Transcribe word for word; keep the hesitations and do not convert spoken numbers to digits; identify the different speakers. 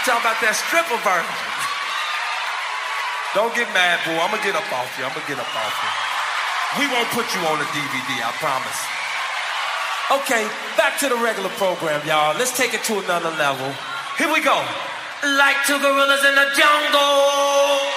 Speaker 1: talking about that stripper version. Don't get mad, boo. I'm gonna get up off you. I'm gonna get up off you. We won't put you on a D V D, I promise. Okay, back to the regular program, y'all. Let's take it to another level. Here we go. Like two gorillas in the jungle.